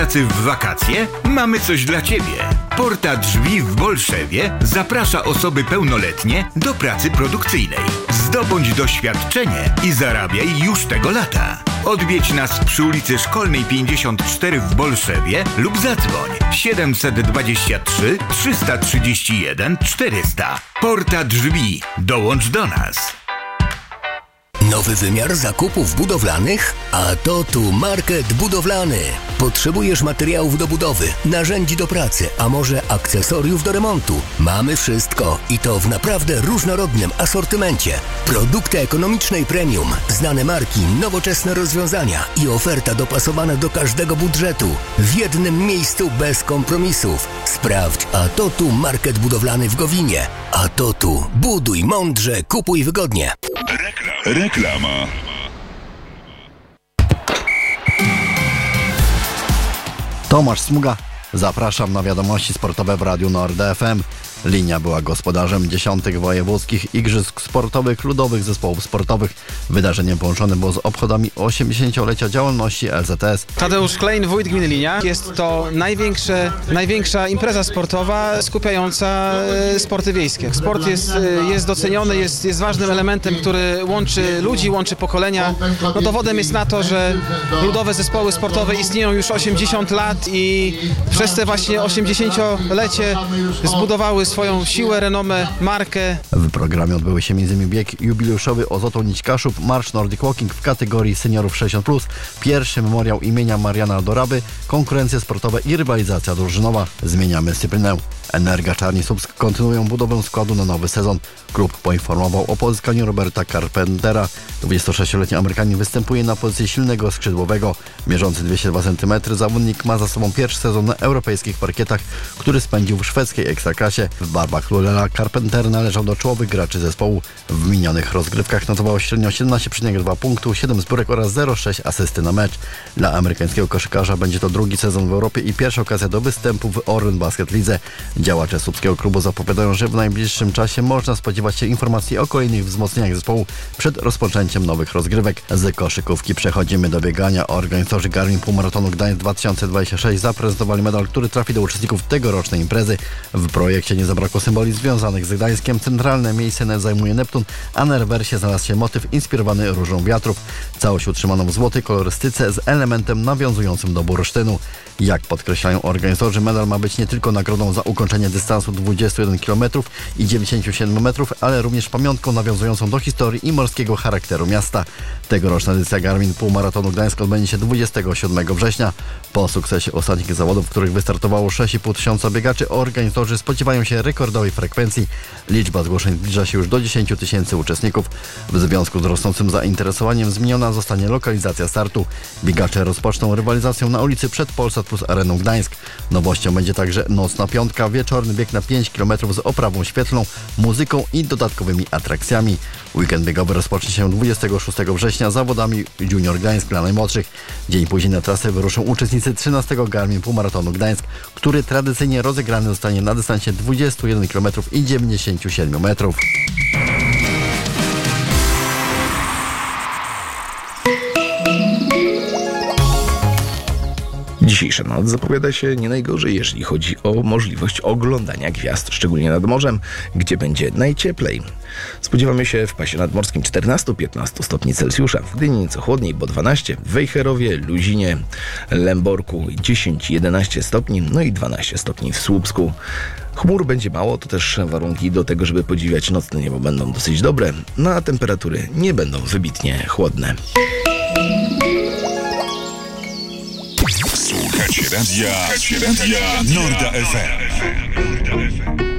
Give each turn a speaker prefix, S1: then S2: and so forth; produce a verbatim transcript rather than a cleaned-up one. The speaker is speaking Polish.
S1: pracy w wakacje? Mamy coś dla Ciebie. Porta Drzwi w Bolszewie zaprasza osoby pełnoletnie do pracy produkcyjnej. Zdobądź doświadczenie i zarabiaj już tego lata. Odwiedź nas przy ulicy Szkolnej pięćdziesiąt cztery w Bolszewie lub zadzwoń siedem dwa trzy, trzysta trzydzieści jeden, czterysta. Porta Drzwi. Dołącz do nas.
S2: Nowy wymiar zakupów budowlanych? A to tu Market Budowlany. Potrzebujesz materiałów do budowy, narzędzi do pracy, a może akcesoriów do remontu? Mamy wszystko i to w naprawdę różnorodnym asortymencie. Produkty ekonomicznej premium, znane marki, nowoczesne rozwiązania i oferta dopasowana do każdego budżetu. W jednym miejscu bez kompromisów. Sprawdź, a to tu Market Budowlany w Gowinie. A to tu buduj mądrze, kupuj wygodnie.
S3: Reklama.
S4: Tomasz Smuga. Zapraszam na wiadomości sportowe w Radiu Nord F M. Linia była gospodarzem dziesiątych wojewódzkich igrzysk sportowych ludowych zespołów sportowych. Wydarzeniem połączone było z obchodami osiemdziesięciolecia działalności L Z S.
S5: Tadeusz Klein, wójt gminy Linia. Jest to największe, największa impreza sportowa skupiająca sporty wiejskie. Sport jest, jest doceniony, jest, jest ważnym elementem, który łączy ludzi, łączy pokolenia. No dowodem jest na to, że ludowe zespoły sportowe istnieją już osiemdziesiąt lat i przez te właśnie osiemdziesięciolecie zbudowały swoją siłę, renomę, markę.
S4: W programie odbyły się między innymi bieg jubileuszowy Ozotą Nić Kaszub, marsz Nordic Walking w kategorii seniorów sześćdziesiąt plus, pierwszy memoriał imienia Mariana Doraby, konkurencje sportowe i rywalizacja drużynowa. Zmieniamy dyscyplinę. Energa Czarni Słupsk kontynuują budowę składu na nowy sezon. Klub poinformował o pozyskaniu Roberta Carpentera. dwudziestosześcioletni Amerykanin występuje na pozycji silnego skrzydłowego. Mierzący dwieście dwa centymetry zawodnik ma za sobą pierwszy sezon na europejskich parkietach, który spędził w szwedzkiej ekstraklasie. W barwach Lulela Carpenter należał do czołowych graczy zespołu. W minionych rozgrywkach notował średnio siedemnaście przecinek dwa punktu, siedem zbiórek oraz zero przecinek sześć asysty na mecz. Dla amerykańskiego koszykarza będzie to drugi sezon w Europie i pierwsza okazja do występu w Orlen Basket Lidze. Działacze słupskiego klubu zapowiadają, że w najbliższym czasie można spodziewać się informacji o kolejnych wzmocnieniach zespołu przed rozpoczęciem nowych rozgrywek. Z koszykówki przechodzimy do biegania. Organizatorzy Garmin Półmaratonu Gdańsk dwa tysiące dwudziesty szósty zaprezentowali medal, który trafi do uczestników tegorocznej imprezy. W projekcie nie zabrakło symboli związanych z Gdańskiem. Centralne miejsce zajmuje Neptun, a na rewersie znalazł się motyw inspirowany różą wiatrów. Całość utrzymano w złotej kolorystyce z elementem nawiązującym do bursztynu. Jak podkreślają organizatorzy, medal ma być nie tylko nagrodą za ukończenie dystansu dwudziestu jeden kilometrów i dziewięćdziesięciu siedmiu metrów, ale również pamiątką nawiązującą do historii i morskiego charakteru miasta. Tegoroczna edycja Garmin Półmaratonu Gdańsk odbędzie się dwudziestego siódmego września. Po sukcesie ostatnich zawodów, w których wystartowało sześć i pół tysiąca biegaczy, organizatorzy spodziewają się rekordowej frekwencji. Liczba zgłoszeń zbliża się już do dziesięciu tysięcy uczestników. W związku z rosnącym zainteresowaniem zmieniona zostanie lokalizacja startu. Biegacze rozpoczną rywalizację na ulicy przed Polsat plus Areną Gdańsk. Nowością będzie także nocna piątka, wieczorny bieg na pięć kilometrów z oprawą świetlną, muzyką i dodatkowymi atrakcjami. Weekend biegowy rozpocznie się dwudziestego szóstego września zawodami Junior Gdańsk dla najmłodszych. Dzień później na trasę wyruszą uczestnicy trzynastego Garmin Półmaratonu Gdańsk, który tradycyjnie rozegrany zostanie na dystansie dwudziestu jeden kilometrów i dziewięćdziesięciu siedmiu metrów.
S6: Dzisiejsza noc zapowiada się nie najgorzej, jeżeli chodzi o możliwość oglądania gwiazd, szczególnie nad morzem, gdzie będzie najcieplej. Spodziewamy się w pasie nadmorskim czternaście do piętnastu stopni Celsjusza, w Gdyni nieco chłodniej, bo dwanaście, w Wejherowie, Luzinie, Lęborku dziesięć do jedenastu stopni, no i dwanaście stopni w Słupsku. Chmur będzie mało, to też warunki do tego, żeby podziwiać nocne niebo będą dosyć dobre, no a temperatury nie będą wybitnie chłodne.
S3: Słuchacie radia, Słuchacie radia Norda F M.